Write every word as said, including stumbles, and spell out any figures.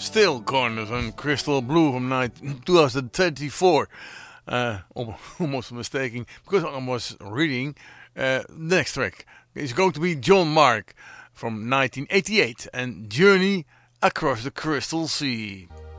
Still Corners on Crystal Blue from twenty twenty-four. Uh, almost mistaken because I was reading uh, the next track. It's going to be John Mark from nineteen eighty-eight and Journey Across the Crystal Sea.